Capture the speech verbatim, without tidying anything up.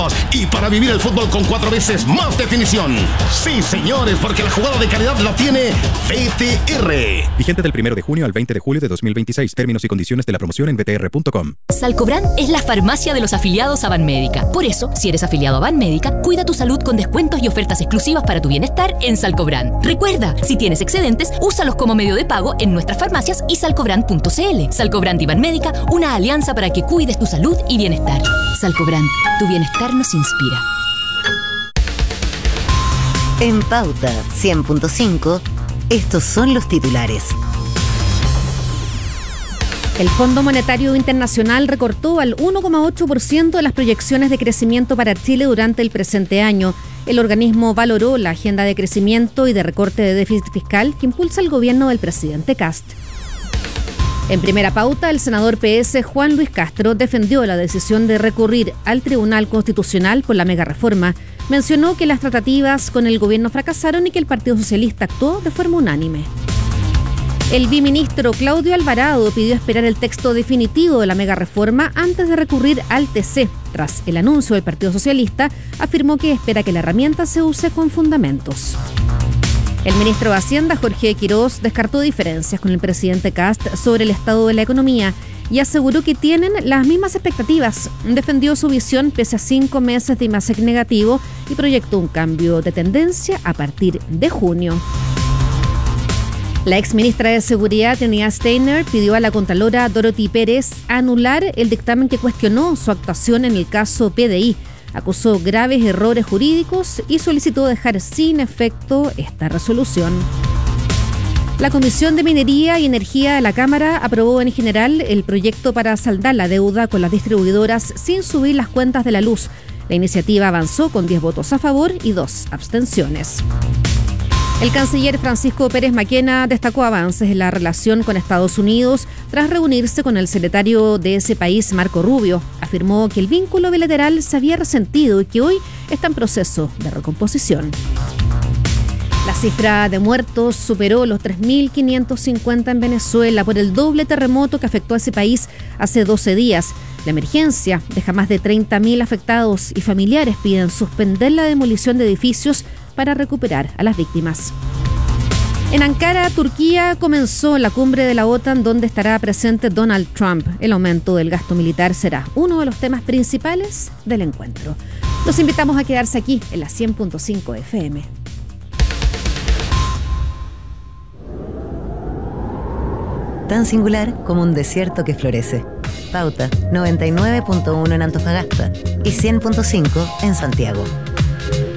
minutos y para vivir el fútbol con cuatro veces más definición. Sí, señores, porque la jugada de calidad la tiene V T R. Vigente del primero de junio al veinte de julio de dos mil veintiséis. Términos y condiciones de la promoción en v t r punto com. Salcobrand es la farmacia de los afiliados a Banmédica. Por eso, si eres afiliado a Banmédica, cuida tu salud con descuentos y ofertas exclusivas para tu bienestar en Salcobrand. Recuerda, si tienes excedentes, úsalos como medio de pago en nuestras farmacias y salcobrand punto c l. Salcobrand y Banmédica, una alianza para que cuides tu salud y bienestar. Salcobrand, tu bienestar nos inspira. En Pauta cien punto cinco, estos son los titulares. El Fondo Monetario Internacional recortó al uno coma ocho por ciento las proyecciones de crecimiento para Chile durante el presente año. El organismo valoró la agenda de crecimiento y de recorte de déficit fiscal que impulsa el gobierno del presidente Kast. En primera pauta, el senador P S Juan Luis Castro defendió la decisión de recurrir al Tribunal Constitucional por la megareforma. Mencionó que las tratativas con el gobierno fracasaron y que el Partido Socialista actuó de forma unánime. El biministro Claudio Alvarado pidió esperar el texto definitivo de la megareforma antes de recurrir al T C. Tras el anuncio del Partido Socialista, afirmó que espera que la herramienta se use con fundamentos. El ministro de Hacienda, Jorge Quiroz, descartó diferencias con el presidente Kast sobre el estado de la economía y aseguró que tienen las mismas expectativas. Defendió su visión pese a cinco meses de I M A S E C negativo y proyectó un cambio de tendencia a partir de junio. La exministra de Seguridad, Trinidad Steiner, pidió a la contralora Dorothy Pérez anular el dictamen que cuestionó su actuación en el caso P D I. Acusó graves errores jurídicos y solicitó dejar sin efecto esta resolución. La Comisión de Minería y Energía de la Cámara aprobó en general el proyecto para saldar la deuda con las distribuidoras sin subir las cuentas de la luz. La iniciativa avanzó con diez votos a favor y dos abstenciones. El canciller Francisco Pérez Maquena destacó avances en la relación con Estados Unidos tras reunirse con el secretario de ese país, Marco Rubio. Afirmó que el vínculo bilateral se había resentido y que hoy está en proceso de recomposición. La cifra de muertos superó los tres mil quinientos cincuenta en Venezuela por el doble terremoto que afectó a ese país hace doce días. La emergencia deja más de treinta mil afectados y familiares piden suspender la demolición de edificios para recuperar a las víctimas. En Ankara, Turquía, comenzó la cumbre de la OTAN donde estará presente Donald Trump. El aumento del gasto militar será uno de los temas principales del encuentro. Los invitamos a quedarse aquí en la cien punto cinco F M. Tan singular como un desierto que florece. Pauta noventa y nueve punto uno en Antofagasta y cien punto cinco en Santiago.